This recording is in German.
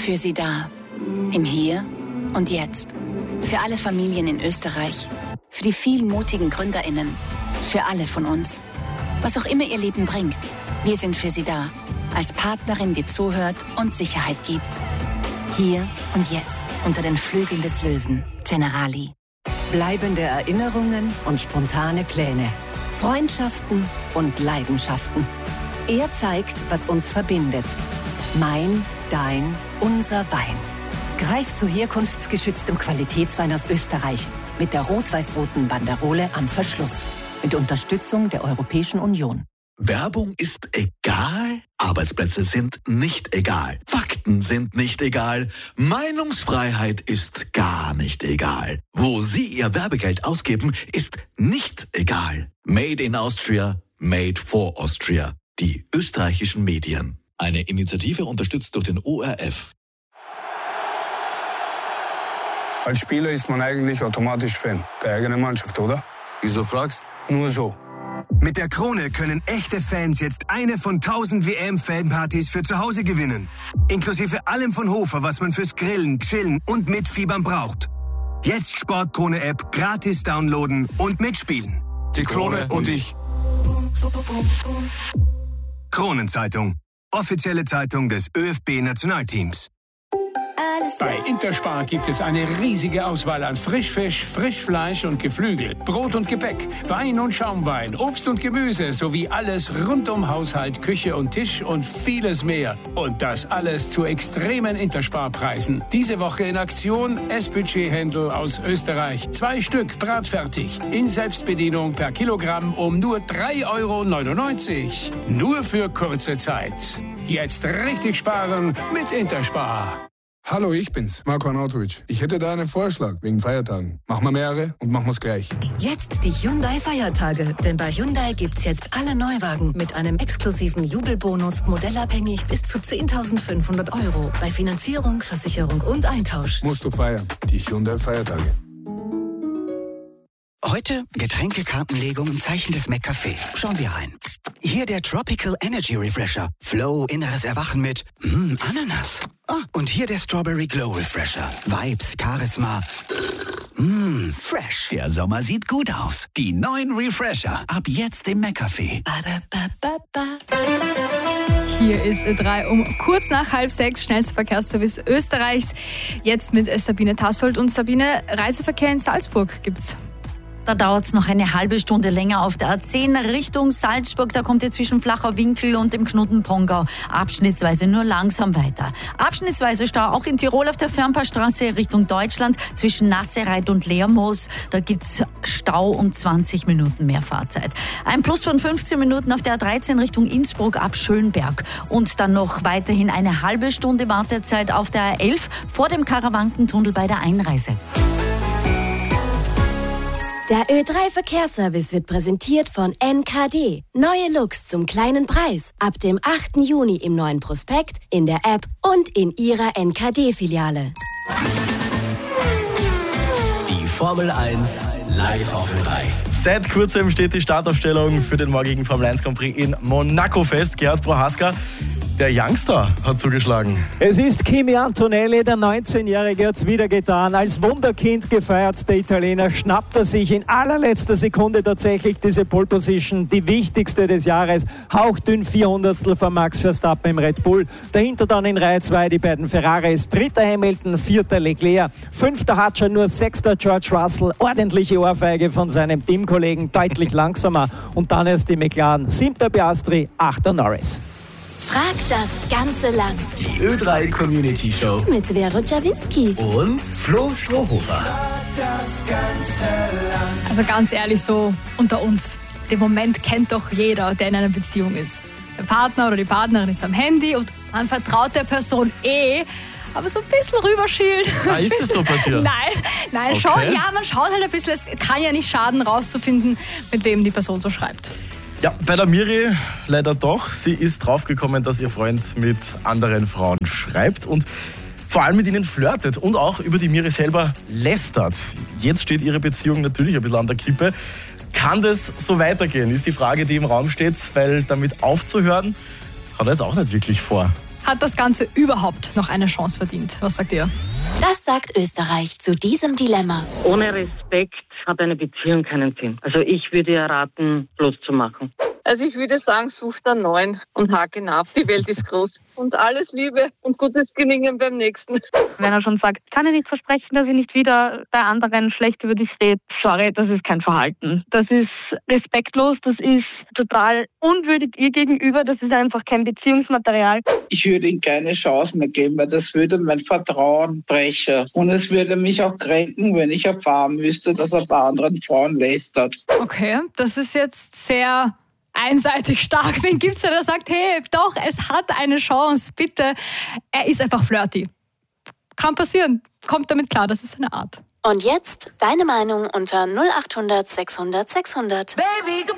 Für Sie da. Im Hier und Jetzt. Für alle Familien in Österreich. Für die vielen mutigen GründerInnen. Für alle von uns. Was auch immer Ihr Leben bringt. Wir sind für Sie da. Als Partnerin, die zuhört und Sicherheit gibt. Hier und jetzt. Unter den Flügeln des Löwen. Generali. Bleibende Erinnerungen und spontane Pläne. Freundschaften und Leidenschaften. Er zeigt, was uns verbindet. Mein, dein, unser Wein. Greif zu herkunftsgeschütztem Qualitätswein aus Österreich mit der rot-weiß-roten Banderole am Verschluss. Mit Unterstützung der Europäischen Union. Werbung ist egal, Arbeitsplätze sind nicht egal, Fakten sind nicht egal, Meinungsfreiheit ist gar nicht egal. Wo Sie Ihr Werbegeld ausgeben, ist nicht egal. Made in Austria, made for Austria. Die österreichischen Medien. Eine Initiative unterstützt durch den ORF. Als Spieler ist man eigentlich automatisch Fan der eigenen Mannschaft, oder? Wieso fragst? Nur so. Mit der Krone können echte Fans jetzt eine von 1000 WM-Fanpartys für zu Hause gewinnen. Inklusive allem von Hofer, was man fürs Grillen, Chillen und Mitfiebern braucht. Jetzt Sportkrone-App gratis downloaden und mitspielen. Die Krone und ich. Kronenzeitung. Offizielle Zeitung des ÖFB-Nationalteams. Bei Interspar gibt es eine riesige Auswahl an Frischfisch, Frischfleisch und Geflügel, Brot und Gebäck, Wein und Schaumwein, Obst und Gemüse sowie alles rund um Haushalt, Küche und Tisch und vieles mehr. Und das alles zu extremen Interspar-Preisen. Diese Woche in Aktion S-Budget-Händel aus Österreich. 2 Stück bratfertig. In Selbstbedienung per Kilogramm um nur 3,99 €. Nur für kurze Zeit. Jetzt richtig sparen mit Interspar. Hallo, ich bin's, Marko Arnautovic. Ich hätte da einen Vorschlag wegen Feiertagen. Machen wir mehrere und machen wir's gleich. Jetzt die Hyundai-Feiertage. Denn bei Hyundai gibt's jetzt alle Neuwagen mit einem exklusiven Jubelbonus, modellabhängig bis zu 10.500 €. Bei Finanzierung, Versicherung und Eintausch. Musst du feiern. Die Hyundai-Feiertage. Heute Getränkekartenlegung im Zeichen des McCafé. Schauen wir rein. Hier der Tropical Energy Refresher. Flow, inneres Erwachen mit Ananas. Und hier der Strawberry Glow Refresher. Vibes, Charisma. Fresh. Der Sommer sieht gut aus. Die neuen Refresher. Ab jetzt im McCafé. Hier ist Ö3 um kurz nach 5:30, schnellster Verkehrsservice Österreichs. Jetzt mit Sabine Tassold. Und Sabine, Reiseverkehr in Salzburg gibt's. Da dauert es noch eine halbe Stunde länger auf der A10 Richtung Salzburg. Da kommt ihr zwischen Flacher Winkel und dem Knoten-Pongau abschnittsweise nur langsam weiter. Abschnittsweise Stau auch in Tirol auf der Fernpassstraße Richtung Deutschland zwischen Nassereit und Lermoos. Da gibt's Stau und 20 Minuten mehr Fahrzeit. Ein Plus von 15 Minuten auf der A13 Richtung Innsbruck ab Schönberg. Und dann noch weiterhin eine halbe Stunde Wartezeit auf der A11 vor dem Karawankentunnel bei der Einreise. Der Ö3-Verkehrsservice wird präsentiert von NKD. Neue Looks zum kleinen Preis. Ab dem 8. Juni im neuen Prospekt, in der App und in Ihrer NKD-Filiale. Die Formel 1 live auf Ö3. Seit kurzem steht die Startaufstellung für den morgigen Formel 1 Grand Prix in Monaco fest. Gerhard Prohaska, der Youngster hat zugeschlagen. Es ist Kimi Antonelli, der 19-Jährige, hat es wieder getan. Als Wunderkind gefeiert, der Italiener, schnappt er sich in allerletzter Sekunde tatsächlich diese Pole Position, die wichtigste des Jahres. Hauchdünn 400stel von Max Verstappen im Red Bull. Dahinter dann in Reihe 2 die beiden Ferraris. 3. Hamilton, 4. Leclerc. 5. Hatscher, nur 6. George Russell. Ordentliche Ohrfeige von seinem Teamkollegen, deutlich langsamer. Und dann erst die McLaren. 7. Piastri, 8. Norris. Frag das ganze Land. Die Ö3 Community Show mit Vero Czawinski und Flo Strohhofer. Also ganz ehrlich, so unter uns. Den Moment kennt doch jeder, der in einer Beziehung ist. Der Partner oder die Partnerin ist am Handy und man vertraut der Person aber so ein bisschen rüberschielt. Ist das so bei dir? Nein, okay. Schon, ja, man schaut halt ein bisschen, es kann ja nicht schaden, rauszufinden, mit wem die Person so schreibt. Ja, bei der Miri leider doch. Sie ist draufgekommen, dass ihr Freund mit anderen Frauen schreibt und vor allem mit ihnen flirtet und auch über die Miri selber lästert. Jetzt steht ihre Beziehung natürlich ein bisschen an der Kippe. Kann das so weitergehen, ist die Frage, die im Raum steht, weil damit aufzuhören, hat er jetzt auch nicht wirklich vor. Hat das Ganze überhaupt noch eine Chance verdient? Was sagt ihr? Das sagt Österreich zu diesem Dilemma. Ohne Respekt hat eine Beziehung keinen Sinn. Also ich würde ja raten, bloß zu machen. Also ich würde sagen, sucht einen neuen und haken ab. Die Welt ist groß. Und alles Liebe und gutes Gelingen beim nächsten. Wenn er schon sagt, kann ich nicht versprechen, dass ich nicht wieder bei anderen schlecht über dich rede. Sorry, das ist kein Verhalten. Das ist respektlos, das ist total unwürdig ihr gegenüber. Das ist einfach kein Beziehungsmaterial. Ich würde ihm keine Chance mehr geben, weil das würde mein Vertrauen brechen. Und es würde mich auch kränken, wenn ich erfahren müsste, dass er bei anderen Frauen lästert. Okay, das ist jetzt sehr einseitig stark. Wen gibt's da, der sagt, hey, doch, es hat eine Chance, bitte. Er ist einfach flirty. Kann passieren. Kommt damit klar, das ist seine Art. Und jetzt deine Meinung unter 0800 600 600. Baby,